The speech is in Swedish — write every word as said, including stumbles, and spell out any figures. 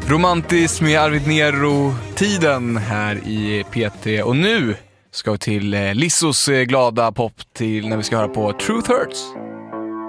Romantiskt med Arvid Nero-tiden här i P T. Och nu ska vi till Lissos glada pop till när vi ska höra på Truth Hurts.